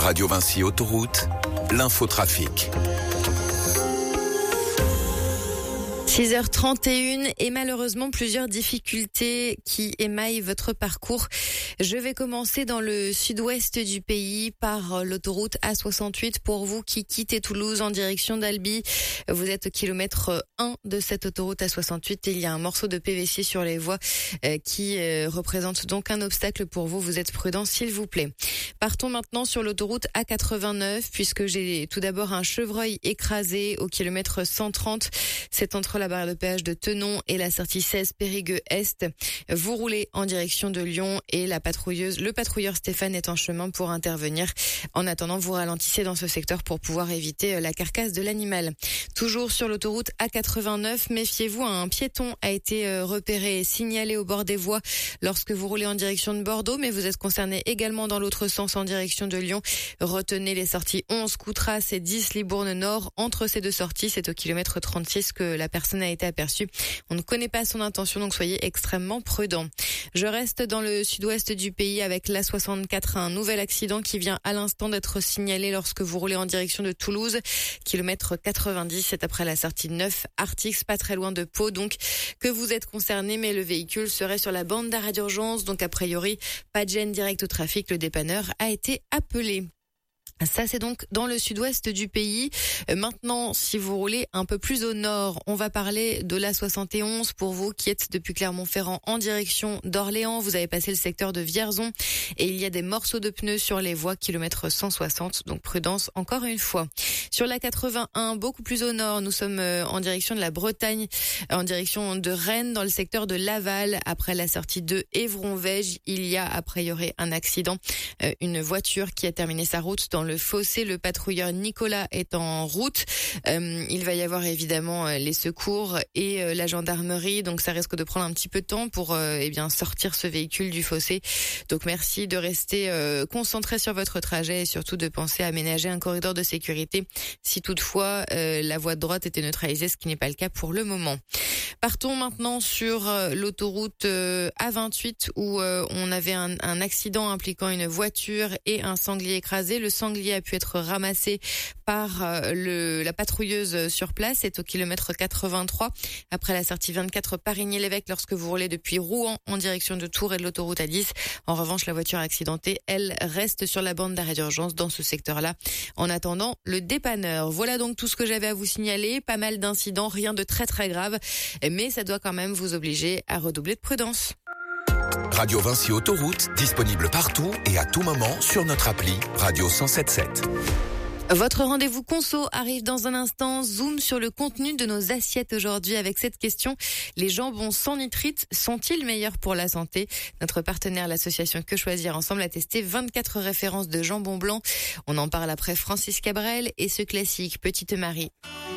Radio Vinci Autoroute, l'infotrafic. 6h31 et malheureusement plusieurs difficultés qui émaillent votre parcours. Je vais commencer dans le sud-ouest du pays par l'autoroute A68 pour vous qui quittez Toulouse en direction d'Albi. Vous êtes au kilomètre 1 de cette autoroute A68 et il y a un morceau de PVC sur les voies qui représente donc un obstacle pour vous. Vous êtes prudents s'il vous plaît. Partons maintenant sur l'autoroute A89 puisque j'ai tout d'abord un chevreuil écrasé au kilomètre 130. C'est entre la barre de péage de Tenon et la sortie 16 Périgueux-Est. Vous roulez en direction de Lyon et le patrouilleur Stéphane est en chemin pour intervenir. En attendant, vous ralentissez dans ce secteur pour pouvoir éviter la carcasse de l'animal. Toujours sur l'autoroute A89, méfiez-vous, un piéton a été repéré et signalé au bord des voies lorsque vous roulez en direction de Bordeaux, mais vous êtes concerné également dans l'autre sens en direction de Lyon. Retenez les sorties 11 Coutras et 10 Libourne Nord. Entre ces deux sorties, c'est au kilomètre 36 que la personne a été aperçue. On ne connaît pas son intention, donc soyez extrêmement prudents. Je reste dans le sud-ouest du pays avec l'A64, un nouvel accident qui vient à l'instant d'être signalé lorsque vous roulez en direction de Toulouse. Kilomètre 90, c'est après la sortie 9 Artix, pas très loin de Pau, donc que vous êtes concerné, mais le véhicule serait sur la bande d'arrêt d'urgence, donc a priori, pas de gêne directe au trafic, le dépanneur a été appelé. Ça, c'est donc dans le sud-ouest du pays. Maintenant, si vous roulez un peu plus au nord, on va parler de l'A71 pour vous qui êtes depuis Clermont-Ferrand en direction d'Orléans. Vous avez passé le secteur de Vierzon et il y a des morceaux de pneus sur les voies kilomètre 160. Donc prudence encore une fois. Sur l'A81, beaucoup plus au nord, nous sommes en direction de la Bretagne, en direction de Rennes, dans le secteur de Laval. Après la sortie de Évron-Vège, il y a a priori un accident. Une voiture qui a terminé sa route dans le fossé. Le patrouilleur Nicolas est en route. Il va y avoir évidemment les secours et la gendarmerie. Donc ça risque de prendre un petit peu de temps pour sortir ce véhicule du fossé. Donc merci de rester concentré sur votre trajet et surtout de penser à aménager un corridor de sécurité si toutefois la voie de droite était neutralisée, ce qui n'est pas le cas pour le moment. Partons maintenant sur l'autoroute A28 où on avait un accident impliquant une voiture et un sanglier écrasé. Le sanglier a pu être ramassé par la patrouilleuse sur place. C'est au kilomètre 83 après la sortie 24 Parigny-l'Évêque lorsque vous roulez depuis Rouen en direction de Tours et de l'autoroute A10. En revanche, la voiture accidentée, elle reste sur la bande d'arrêt d'urgence dans ce secteur-là en attendant le dépanneur. Voilà donc tout ce que j'avais à vous signaler. Pas mal d'incidents, rien de très très grave, mais ça doit quand même vous obliger à redoubler de prudence. Radio Vinci Autoroute, disponible partout et à tout moment sur notre appli Radio 107.7. Votre rendez-vous conso arrive dans un instant. Zoom sur le contenu de nos assiettes aujourd'hui avec cette question. Les jambons sans nitrite sont-ils meilleurs pour la santé? Notre partenaire, l'association Que Choisir Ensemble, a testé 24 références de jambon blanc. On en parle après Francis Cabrel et ce classique Petite Marie.